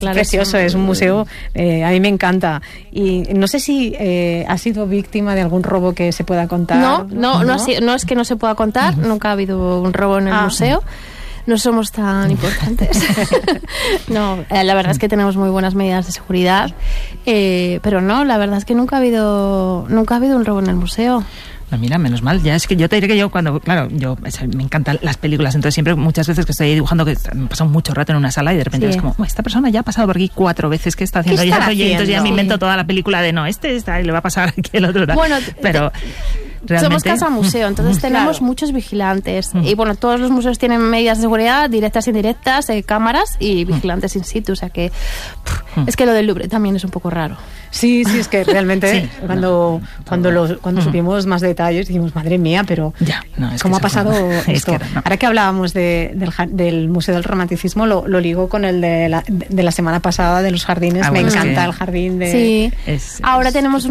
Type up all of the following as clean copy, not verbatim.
Claro, precioso, es un museo, a mí me encanta. Y no sé si ha sido víctima de algún robo que se pueda contar. No es que no se pueda contar, nunca ha habido un robo en el museo. No somos tan importantes. No, la verdad es que tenemos muy buenas medidas de seguridad, pero no, la verdad es que nunca ha habido un robo en el museo. No, mira, menos mal. Ya es que yo te diré que yo me encantan las películas, entonces siempre muchas veces que estoy dibujando que me paso mucho rato en una sala y de repente es como, esta persona ya ha pasado por aquí 4 veces, ¿qué está haciendo? Entonces ya me invento toda la película de está y le va a pasar aquí el otro. Bueno, pero realmente somos casa museo, entonces tenemos muchos vigilantes y bueno, todos los museos tienen medidas de seguridad directas e indirectas, cámaras y vigilantes in situ, o sea que es que lo del Louvre también es un poco raro. Sí, es que realmente cuando supimos más detalles dijimos, madre mía, pero ¿cómo ha pasado esto? Ahora que hablábamos del Museo del Romanticismo, lo ligo con el de la semana pasada de los jardines. Me encanta el jardín de... Sí, ahora teníamos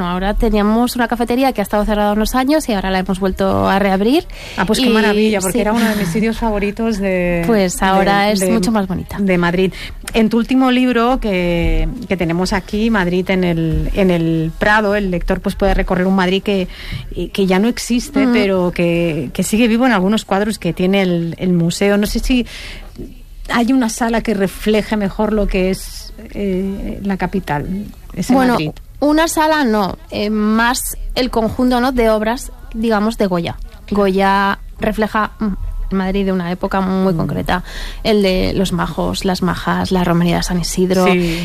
una cafetería que ha estado cerrada unos años y ahora la hemos vuelto a reabrir. Pues qué maravilla, porque era uno de mis sitios favoritos de... Pues ahora es mucho más bonita. De Madrid. En tu último libro que tenemos aquí, Madrid en el Prado, el lector pues puede recorrer un Madrid que ya no existe, pero que sigue vivo en algunos cuadros que tiene el museo. No sé si hay una sala que refleje mejor lo que es la capital, Madrid. Una sala no, más el conjunto, ¿no?, de obras, digamos, de Goya. Goya refleja Madrid de una época muy concreta, el de los majos, las majas, la romería de San Isidro,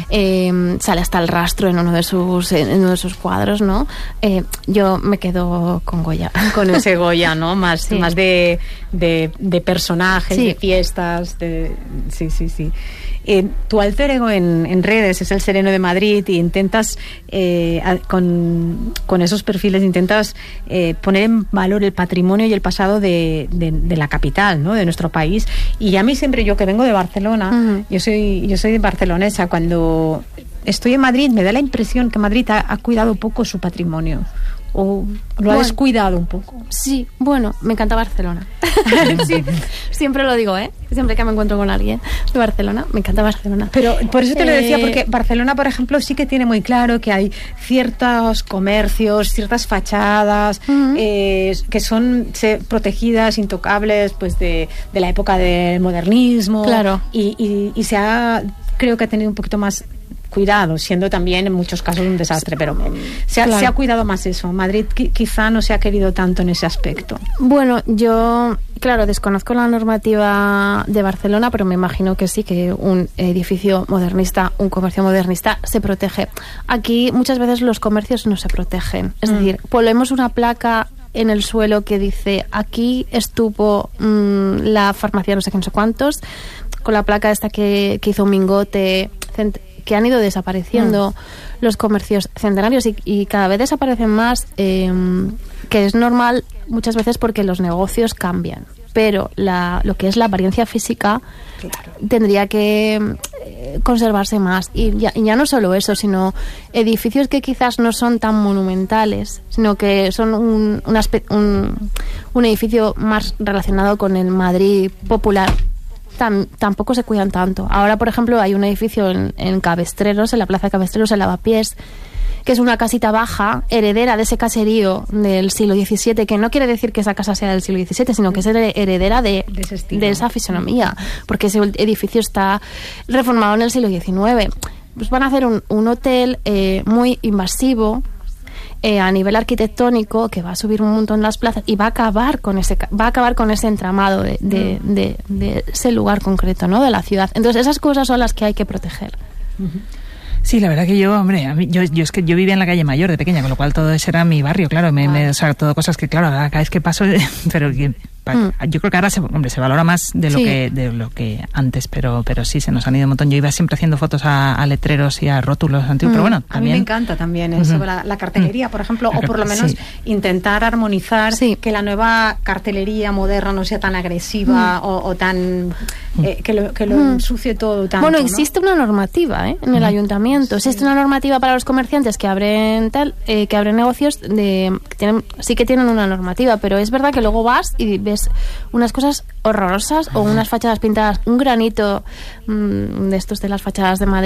sale hasta el rastro en uno de sus cuadros, ¿no? Yo me quedo con Goya. Con ese Goya, ¿no? Más de personajes, de fiestas, sí. Tu alter ego en redes es el Sereno de Madrid y intentas con esos perfiles poner en valor el patrimonio y el pasado de la capital, ¿no?, de nuestro país. Y a mí siempre, yo que vengo de Barcelona, yo soy barcelonesa, cuando estoy en Madrid me da la impresión que Madrid ha cuidado poco su patrimonio. ¿O lo ha descuidado un poco? Sí, bueno, me encanta Barcelona. Sí, siempre lo digo, siempre que me encuentro con alguien de Barcelona, me encanta Barcelona. Pero por eso te lo decía, porque Barcelona, por ejemplo, sí que tiene muy claro que hay ciertos comercios, ciertas fachadas que son protegidas, intocables, pues de la época del modernismo. Claro. Y creo que ha tenido un poquito más cuidado, siendo también en muchos casos un desastre, pero se ha cuidado más eso. Madrid quizá no se ha querido tanto en ese aspecto. Bueno, yo, claro, desconozco la normativa de Barcelona, pero me imagino que sí, que un edificio modernista, un comercio modernista se protege. Aquí muchas veces los comercios no se protegen. Es decir, ponemos una placa en el suelo que dice aquí estuvo la farmacia no sé qué, no sé cuántos, con la placa esta que hizo Mingote, que han ido desapareciendo los comercios centenarios y cada vez desaparecen más, que es normal muchas veces porque los negocios cambian, pero lo que es la apariencia física tendría que conservarse más. Y ya no solo eso, sino edificios que quizás no son tan monumentales, sino que son un edificio más relacionado con el Madrid popular. Tampoco se cuidan tanto. Ahora, por ejemplo, hay un edificio en Cabestreros, en la plaza de Cabestreros, en Lavapiés, que es una casita baja, heredera de ese caserío del siglo XVII, que no quiere decir que esa casa sea del siglo XVII, sino que es heredera de esa fisonomía, porque ese edificio está reformado en el siglo XIX. Pues van a hacer un hotel muy invasivo, a nivel arquitectónico, que va a subir un montón las plazas y va a acabar con ese entramado de ese lugar concreto, ¿no?, de la ciudad. Entonces esas cosas son las que hay que proteger. Sí, la verdad que yo es que yo vivía en la calle Mayor de pequeña, con lo cual todo ese era mi barrio, claro, o sea, todo cosas que, claro, cada vez que paso, pero yo creo que ahora se valora más de lo que antes, pero sí, se nos han ido un montón. Yo iba siempre haciendo fotos a letreros y a rótulos antiguos, pero bueno, también... A mí me encanta también eso, la cartelería, por ejemplo, o por lo menos intentar armonizar, que la nueva cartelería moderna no sea tan agresiva o tan... que lo ensucie todo tanto. Bueno, existe una normativa en el ayuntamiento. Existe una normativa para los comerciantes que abren negocios, sí que tienen una normativa, pero es verdad que luego vas y ves ves unas cosas horrorosas o unas fachadas pintadas, un granito de estos de las fachadas de Madrid